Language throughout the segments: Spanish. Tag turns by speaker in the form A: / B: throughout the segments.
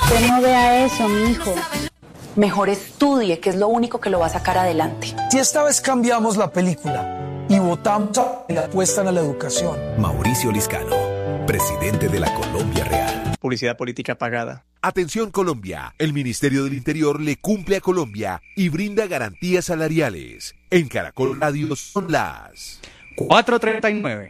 A: Usted no vea eso, mijo.
B: Mejor estudie, que es lo único que lo va a sacar adelante.
C: Si esta vez cambiamos la película y votamos a la apuesta a la educación.
D: Mauricio Liscano, presidente de la Colombia Real.
E: Publicidad política pagada.
D: Atención Colombia, el Ministerio del Interior le cumple a Colombia y brinda garantías salariales. En Caracol Radio son las
E: 4:39.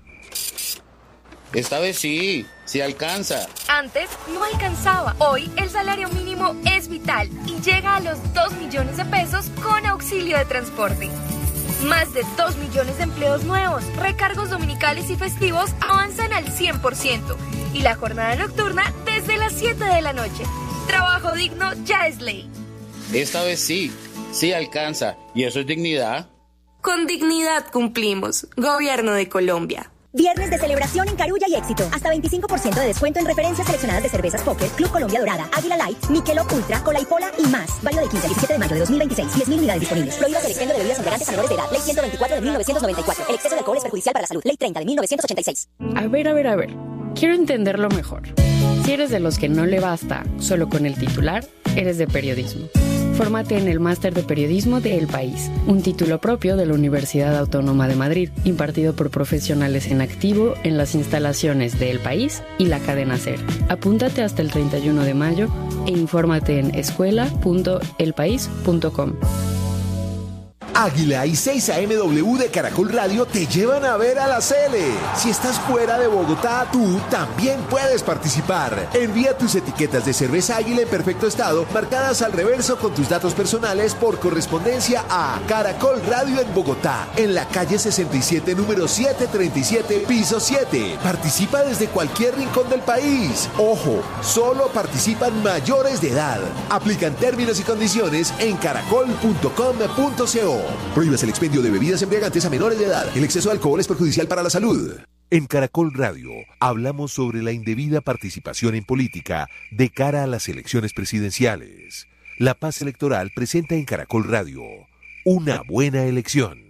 F: Esta vez sí alcanza.
G: Antes no alcanzaba. Hoy el salario mínimo es vital y llega a los 2 millones de pesos con auxilio de transporte. Más de 2 millones de empleos nuevos, recargos dominicales y festivos avanzan al 100% y la jornada nocturna desde las 7 de la noche. Trabajo digno ya es ley.
F: Esta vez sí alcanza. ¿Y eso es dignidad?
G: Con dignidad cumplimos. Gobierno de Colombia.
H: Viernes de celebración en Carulla y Éxito. Hasta 25% de descuento en referencias seleccionadas de cervezas Póker, Club Colombia Dorada, Águila Light, Michelob Ultra, Cola y Pola y más. Válido del 15 al 17 de mayo de 2026. 10.000 unidades disponibles. Prohíbas el expendio de bebidas embriagantes a menores de edad. Ley 124 de 1994. El exceso de alcohol es perjudicial para la salud. Ley 30 de 1986.
I: A ver. Quiero entenderlo mejor. Si eres de los que no le basta solo con el titular, eres de periodismo. Fórmate en el Máster de Periodismo de El País, un título propio de la Universidad Autónoma de Madrid, impartido por profesionales en activo en las instalaciones de El País y la cadena SER. Apúntate hasta el 31 de mayo e infórmate en escuela.elpaís.com.
D: Águila y 6am de Caracol Radio te llevan a ver a la Sele. Si estás fuera de Bogotá, tú también puedes participar. Envía tus etiquetas de cerveza Águila en perfecto estado, marcadas al reverso con tus datos personales por correspondencia a Caracol Radio en Bogotá, en la calle 67, número 737, piso 7. Participa desde cualquier rincón del país. Ojo, solo participan mayores de edad. Aplican términos y condiciones en caracol.com.co. Prohíbes el expendio de bebidas embriagantes a menores de edad. El exceso de alcohol es perjudicial para la salud. En Caracol Radio hablamos sobre la indebida participación en política de cara a las elecciones presidenciales. La Paz Electoral presenta en Caracol Radio una buena elección.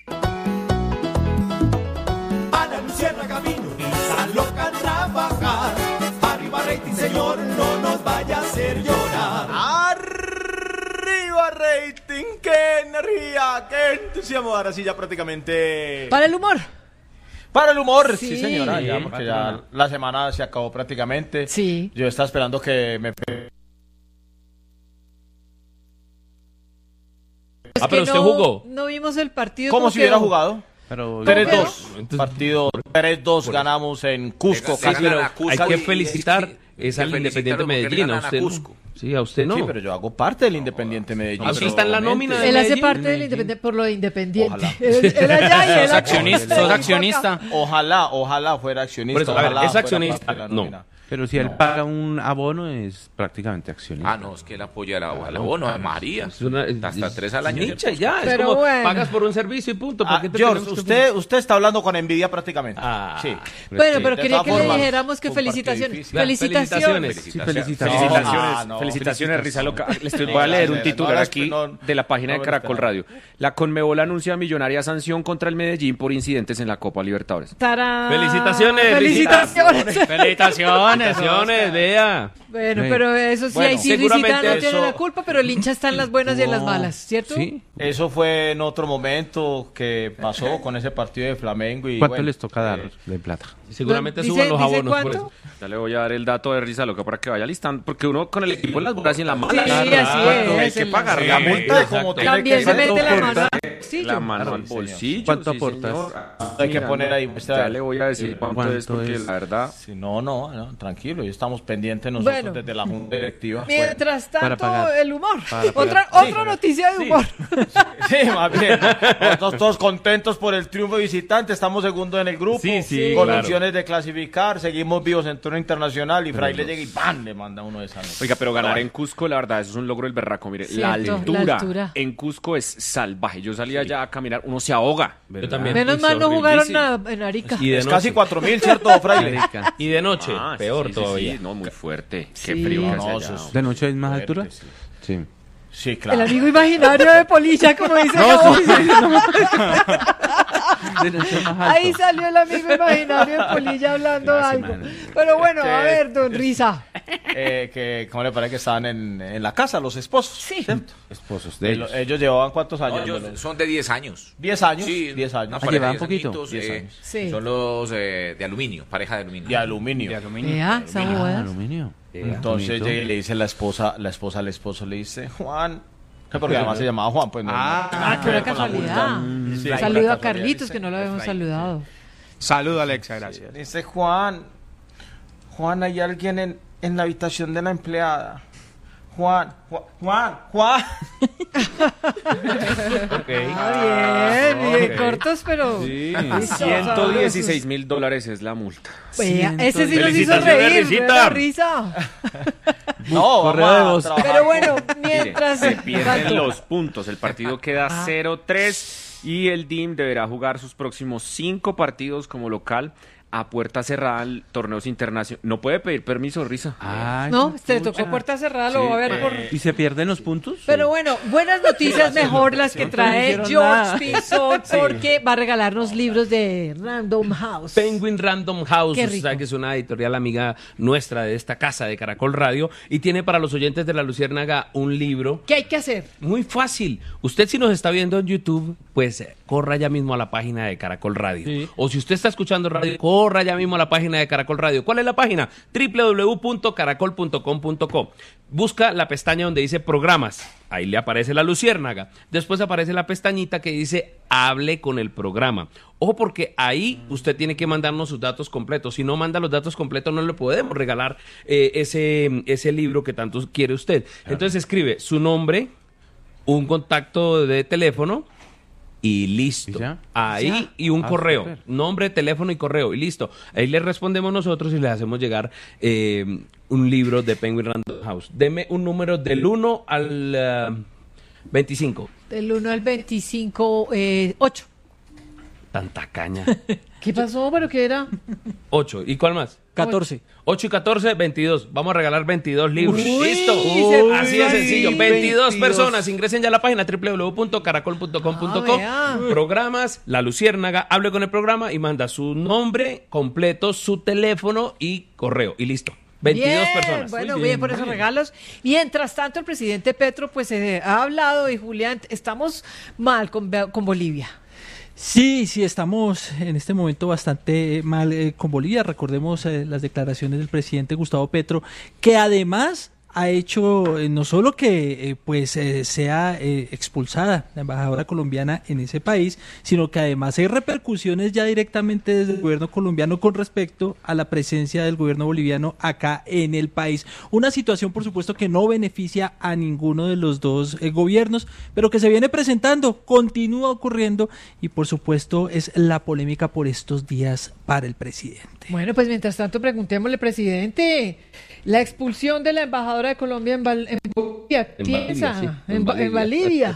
J: Ana Luciana Camino, esa loca trabajar. Arriba rating, señor, no nos vaya a hacer llorar.
E: ¡Arriba rating! ¡Qué energía! ¡Qué entusiasmo! Ahora sí ya prácticamente...
K: ¿Para el humor?
E: Para el humor, sí señora, ya, porque ya la semana se acabó prácticamente.
K: Sí.
E: Yo estaba esperando que me...
K: pero usted jugó. No vimos el partido.
E: ¿Cómo si hubiera jugado?
K: Pero
E: 3-2. Partido 3-2 ganamos en Cusco.
L: Hay que felicitar al Independiente Medellín, a usted. Sí, a usted no.
E: Sí, pero yo hago parte del Independiente Medellín.
L: Así está en la nómina de
K: Él hace
L: Medellín.
K: parte del Independiente por lo de Independiente.
E: Ojalá.
K: Él allá y él
L: Sos accionista. Sos accionista.
E: Ojalá fuera accionista.
L: Por eso,
E: ojalá
L: a ver, es
E: fuera
L: accionista.
E: parte de la
L: No.
E: nómina.
M: Pero si él paga un abono, es prácticamente accionista.
N: Ah, no, es que él apoya al abono de María. Hasta 3 al año.
L: Nicha, ya, es
K: Pero
L: como
K: bueno.
L: pagas por un servicio y punto. ¿Por qué te
E: George,
L: tenemos que-
E: usted está hablando con envidia prácticamente. Sí.
K: Bueno, pero
E: De
K: quería
E: todas
K: que le
E: formas,
K: dijéramos que
E: fue un partido
K: felicitaciones.
E: difícil.
K: Felicitaciones.
M: Sí, felicitaciones.
O: Felicitaciones, Risa Loca. Les voy a leer un titular aquí de la página de Caracol Radio. La Conmebol anuncia millonaria sanción contra el Medellín por incidentes en la Copa Libertadores.
K: ¡Tarán!
L: Felicitaciones,
K: Felicitaciones.
L: Felicitaciones, vea.
K: Bueno, pero eso sí, ahí sí Risita no tiene la culpa, pero el hincha está en las buenas y en las malas, ¿cierto?
M: Sí.
E: Eso fue en otro momento que pasó con ese partido de Flamengo. Y
M: ¿Cuánto
E: bueno,
M: les toca dar de plata?
L: Seguramente
K: Dice-
L: suban los
K: dice
L: abonos por
K: ¿cuánto?
L: eso.
O: Ya le voy a dar el dato de Risa Loca para que vaya listando, porque uno con el equipo en las buenas y en las malas.
K: Sí, así
O: hay
K: es,
O: que
K: el-
O: pagar
E: la multa de como tiene
K: También
E: que
K: se
E: ser.
K: mete la mano
O: aporta?
K: al bolsillo.
O: La mano al
E: Sí, señor.
O: bolsillo.
M: ¿Cuánto
O: sí,
M: aportas?
O: señor.
E: Hay que poner ahí.
O: Ya le voy a decir cuánto es, porque
M: es?
O: la verdad...
E: Sí, no, tranquilo, ya estamos pendientes nosotros
K: Bueno.
E: desde la Junta Directiva.
K: Mientras
M: Para
K: tanto,
M: pagar.
K: el humor.
M: Para
K: Otra
M: pagar.
K: noticia de humor.
E: Sí, más bien. Nosotros todos contentos por el triunfo visitante. Estamos segundos en el grupo.
L: Sí,
E: con
L: claro.
E: opciones de clasificar. Seguimos vivos en torneo internacional. Y Fraile llega y ¡pam! Le manda uno de esa noche.
O: Oiga, pero ganar en Cusco, la verdad, eso es un logro del berraco. Mire,
K: Cierto, la altura.
O: en Cusco es salvaje. Yo salía allá a caminar, uno se ahoga.
L: Yo también.
K: Menos mal no jugaron nada en Arica.
L: Y de
E: Es
L: noche.
E: casi 4.000, ¿cierto, Fraile?
L: Y de noche,
O: Ah,
L: peor
O: sí,
L: todavía.
O: sí, no, muy fuerte.
K: Sí.
O: Qué frío que
E: No,
O: hace allá.
E: eso es-
M: ¿De noche es más
E: Fuerte,
M: altura?
E: sí.
M: Sí.
E: Sí, claro.
K: El amigo imaginario de Polilla, como dice. Ahí salió el amigo imaginario de Polilla hablando algo. Pero bueno, a ver, don Risa.
E: ¿Cómo le parece que estaban en la casa los esposos?
K: Sí.
E: ¿Cierto?
M: Esposos de ellos.
E: Ellos llevaban ¿cuántos años?
N: Ellos son de 10 años.
E: 10 años.
N: Sí,
E: 10 años.
M: Llevan poquito.
N: 10 años.
K: Sí.
N: Son los de aluminio, pareja de aluminio.
E: De aluminio.
K: Vea, esa boda.
M: Aluminio.
E: Entonces llega y le dice la esposa al esposo, le dice, Juan, porque además se llamaba Juan, pues no.
K: Qué buena casualidad.
E: Sí,
K: Saludo
E: la
K: a Carlitos,
E: dice,
K: que no lo habíamos saludado.
P: Saludo, Alexa, gracias.
E: Dice Juan, hay alguien en la habitación de la empleada. Juan.
K: Bien, cortos, pero...
O: Sí. $116,000 es la multa.
K: Vea, ese sí nos hizo reír, Risa.
E: No, vamos a
K: pero bueno, mientras...
O: Mire, se pierden los puntos. El partido queda 0-3 y el DIM deberá jugar sus próximos 5 partidos como local a puerta cerrada en torneos internacionales. No puede pedir permiso, Risa.
K: No, te tocó puerta cerrada, lo va a ver por...
M: ¿Y se pierden los puntos?
K: Pero bueno, buenas noticias mejor las que trae George Pinzón, porque va a regalarnos libros de Random House.
L: Penguin Random House,
K: Qué
L: usted
K: rico.
L: sabe que es una editorial amiga nuestra de esta casa de Caracol Radio y tiene para los oyentes de La Luciérnaga un libro.
K: ¿Qué hay que hacer?
L: Muy fácil. Usted si nos está viendo en YouTube, pues corra ya mismo a la página de Caracol Radio.
M: Sí.
L: O si usted está escuchando radio, corra ya mismo a la página de Caracol Radio. ¿Cuál es la página? www.caracol.com.co. Busca la pestaña donde dice programas. Ahí le aparece La Luciérnaga. Después aparece la pestañita que dice hable con el programa. Ojo, porque ahí usted tiene que mandarnos sus datos completos. Si no manda los datos completos, no le podemos regalar ese libro que tanto quiere usted. Entonces escribe su nombre, un contacto de teléfono y listo.
M: ¿Ya?
L: Ahí
K: ¿Ya?
L: y un correo.
M: Super.
L: Nombre, teléfono y correo y listo. Ahí le respondemos nosotros y le hacemos llegar un libro de Penguin Random House. Deme un número del 1 al 25.
K: Del 1 al 25, 8.
L: Tanta caña.
K: ¿Qué pasó? ¿Pero qué era?
L: 8. ¿Y cuál más?
P: 14.
L: 8 y 14, 22. Vamos a regalar 22 libros.
K: Uy,
L: ¡Listo! Así de sencillo. 22 personas. Ingresen ya a la página www.caracol.com.co. Programas, La Luciérnaga. Hable con el programa y manda su nombre completo, su teléfono y correo. Y listo. 22
K: bien,
L: personas.
K: Bueno,
L: Muy
K: bien por esos regalos. Mientras tanto, el presidente Petro pues ha hablado y Julián, estamos mal con Bolivia.
P: Sí, estamos en este momento bastante mal con Bolivia. Recordemos las declaraciones del presidente Gustavo Petro, que además ha hecho no solo que sea expulsada la embajadora colombiana en ese país, sino que además hay repercusiones ya directamente desde el gobierno colombiano con respecto a la presencia del gobierno boliviano acá en el país. Una situación, por supuesto, que no beneficia a ninguno de los dos gobiernos, pero que se viene presentando, continúa ocurriendo y, por supuesto, es la polémica por estos días para el presidente.
K: Bueno, pues mientras tanto preguntémosle, presidente, la expulsión de la embajadora de Colombia en Bolivia, ¿qué piensa?
L: Sí,
K: en Bolivia.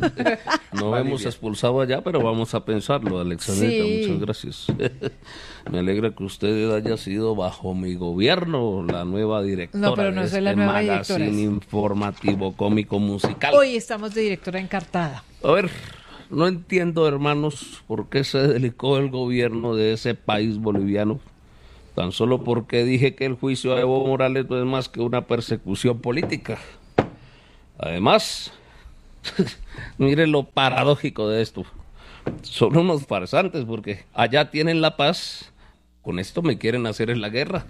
L: No hemos expulsado allá, pero vamos a pensarlo, Alexandrita.
K: Sí.
L: Muchas gracias. Me alegra que usted haya sido bajo mi gobierno la nueva directora.
K: No, pero no soy la
L: de
K: nueva
L: magazine
K: directora.
L: informativo, cómico, musical.
K: Hoy estamos de directora encartada.
L: A ver, no entiendo, hermanos, por qué se delicó el gobierno de ese país boliviano. Tan solo porque dije que el juicio a Evo Morales no es más que una persecución política. Además, mire lo paradójico de esto. Son unos farsantes porque allá tienen la paz, con esto me quieren hacer en la guerra.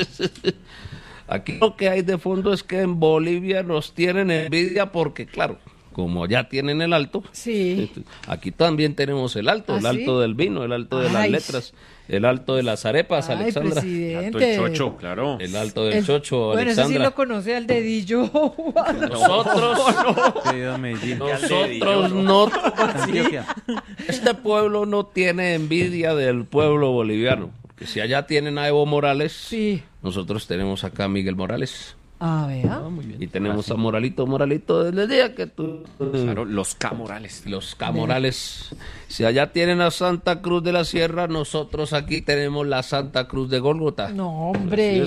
L: Aquí lo que hay de fondo es que en Bolivia nos tienen envidia porque, claro, como ya tienen el alto,
K: sí,
L: aquí también tenemos el alto, el alto del vino, el alto de las letras, el alto de las arepas, Alexandra.
K: Presidente.
O: El alto del chocho, claro.
L: El alto del chocho,
K: bueno,
L: Alexandra.
K: eso sí lo conoce al dedillo.
L: Nosotros no. Este pueblo no tiene envidia del pueblo boliviano. Porque si allá tienen a Evo Morales,
K: sí,
L: nosotros tenemos acá a Miguel Morales.
K: Ah, vea.
L: Y tenemos a Moralito desde el día que tú...
O: Claro, los Camorales.
L: Los Camorales. Si allá tienen a Santa Cruz de la Sierra, nosotros aquí tenemos la Santa Cruz de Gólgota.
K: No, hombre.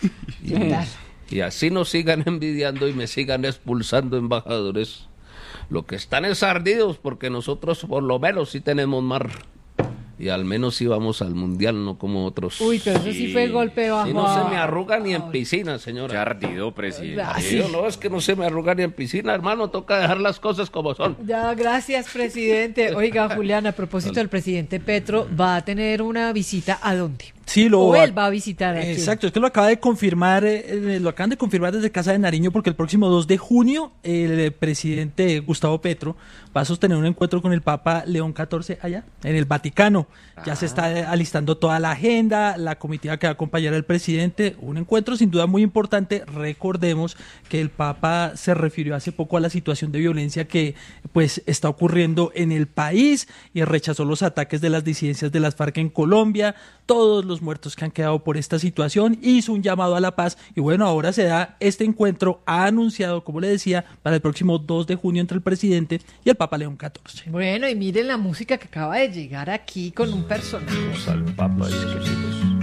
L: Y así nos sigan envidiando y me sigan expulsando embajadores. Lo que están es ardidos porque nosotros por lo menos sí tenemos mar. Y al menos íbamos al mundial, no como otros.
K: Uy, pero eso sí fue golpe bajo.
L: Y no se me arruga ni en piscina, señora.
O: Qué ardido, presidente.
L: No, es que no se me arruga ni en piscina, hermano. Toca dejar las cosas como son.
K: Ya, gracias, presidente. Oiga, Julián, a propósito del presidente Petro, ¿va a tener una visita a dónde?
P: Sí,
K: él va a visitar aquí.
P: Exacto, es que lo acaban de confirmar desde Casa de Nariño, porque el próximo 2 de junio el presidente Gustavo Petro va a sostener un encuentro con el Papa León XIV allá, en el Vaticano. Ya se está alistando toda la agenda, la comitiva que va a acompañar al presidente, un encuentro sin duda muy importante. Recordemos que el Papa se refirió hace poco a la situación de violencia que pues está ocurriendo en el país y rechazó los ataques de las disidencias de las FARC en Colombia, todos los muertos que han quedado por esta situación, hizo un llamado a la paz y bueno, ahora se da este encuentro, ha anunciado, como le decía, para el próximo 2 de junio entre el presidente y el Papa León XIV.
K: Bueno, y miren la música que acaba de llegar aquí con un personaje.
L: Al Papa, es que